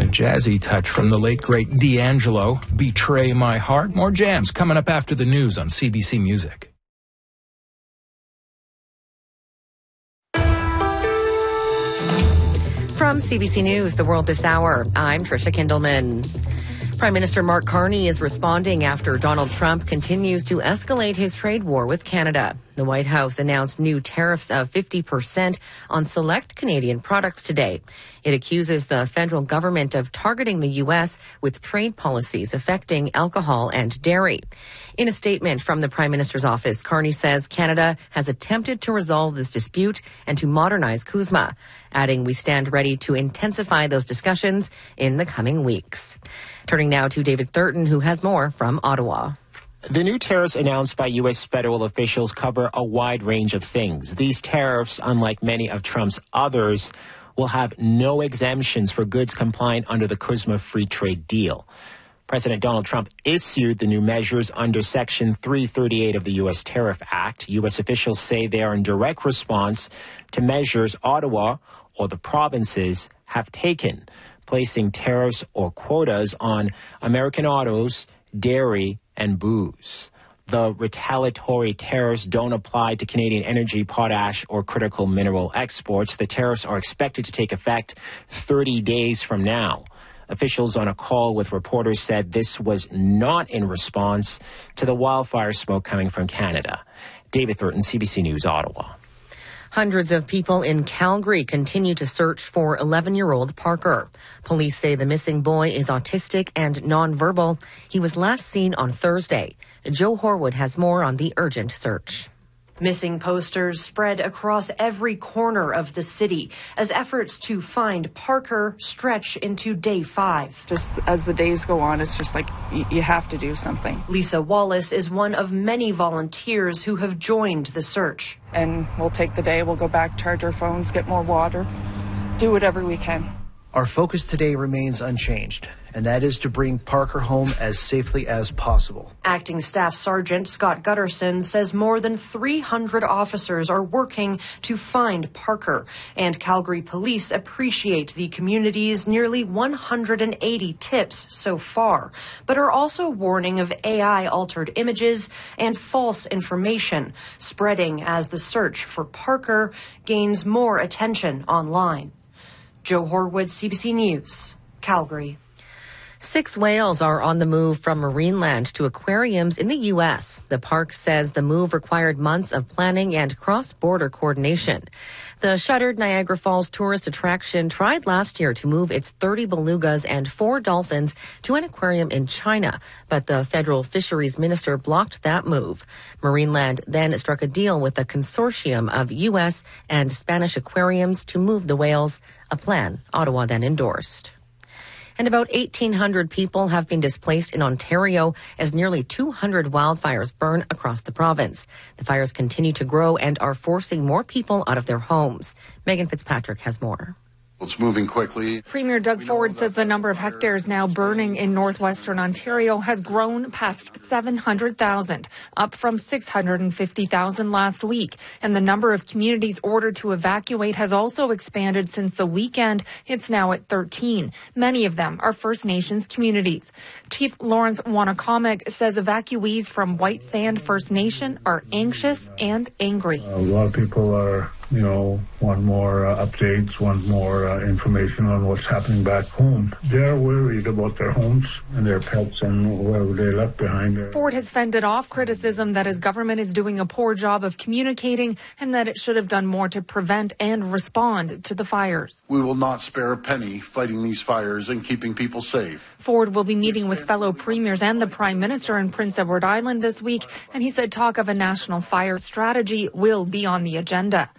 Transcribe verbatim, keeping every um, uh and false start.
jazzy touch from the late, great D'Angelo, Betray My Heart. More jams coming up after the news on C B C Music. From C B C News, The World This Hour, I'm Tricia Kindelman. Prime Minister Mark Carney is responding after Donald Trump continues to escalate his trade war with Canada. The White House announced new tariffs of fifty percent on select Canadian products today. It accuses the federal government of targeting the U S with trade policies affecting alcohol and dairy. In a statement from the Prime Minister's office, Carney says Canada has attempted to resolve this dispute and to modernize CUSMA, adding we stand ready to intensify those discussions in the coming weeks. Turning now to David Thurton, who has more from Ottawa. The new tariffs announced by U S federal officials cover a wide range of things. These tariffs, unlike many of Trump's others, will have no exemptions for goods complying under the CUSMA free trade deal. President Donald Trump issued the new measures under Section three thirty-eight of the U S Tariff Act. U S officials say they are in direct response to measures Ottawa or the provinces have taken, placing tariffs or quotas on American autos, dairy, and booze. The retaliatory tariffs don't apply to Canadian energy, potash, or critical mineral exports. The tariffs are expected to take effect thirty days from now. Officials on a call with reporters said this was not in response to the wildfire smoke coming from Canada. David Thurton, C B C News, Ottawa. Hundreds of people in Calgary continue to search for eleven-year-old Parker. Police say the missing boy is autistic and nonverbal. He was last seen on Thursday. Joe Horwood has more on the urgent search. Missing posters spread across every corner of the city as efforts to find Parker stretch into day five. Just as the days go on, it's just like y- you have to do something. Lisa Wallace is one of many volunteers who have joined the search. And we'll take the day, we'll go back, charge our phones, get more water, do whatever we can. Our focus today remains unchanged, and that is to bring Parker home as safely as possible. Acting Staff Sergeant Scott Gutterson says more than three hundred officers are working to find Parker, and Calgary police appreciate the community's nearly one hundred eighty tips so far, but are also warning of A I-altered images and false information spreading as the search for Parker gains more attention online. Joe Horwood, C B C News, Calgary. Six whales are on the move from Marineland to aquariums in the U S. The park says the move required months of planning and cross-border coordination. The shuttered Niagara Falls tourist attraction tried last year to move its thirty belugas and four dolphins to an aquarium in China, but the federal fisheries minister blocked that move. Marineland then struck a deal with a consortium of U S and Spanish aquariums to move the whales, a plan Ottawa then endorsed. And about eighteen hundred people have been displaced in Ontario as nearly two hundred wildfires burn across the province. The fires continue to grow and are forcing more people out of their homes. Megan Fitzpatrick has more. It's moving quickly. Premier Doug Ford says the number of hectares now burning in northwestern Ontario has grown past seven hundred thousand, up from six hundred fifty thousand last week. And the number of communities ordered to evacuate has also expanded since the weekend. It's now at thirteen. Many of them are First Nations communities. Chief Lawrence Wanacomic says evacuees from White Sand First Nation are anxious and angry. A lot of people are, you know, want more uh, updates, want more uh, information on what's happening back home. They're worried about their homes and their pets and whatever they left behind. Ford has fended off criticism that his government is doing a poor job of communicating and that it should have done more to prevent and respond to the fires. We will not spare a penny fighting these fires and keeping people safe. Ford will be meeting with fellow premiers and the Prime Minister in Prince Edward Island this week, and he said talk of a national fire strategy will be on the agenda.